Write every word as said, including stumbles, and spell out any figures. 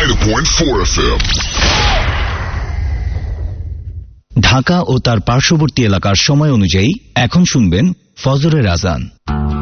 ninety point four F M. Dhaka ও তার পার্শ্ববর্তী এলাকার সময় অনুযায়ী এখন শুনবেন ফজরের আজান।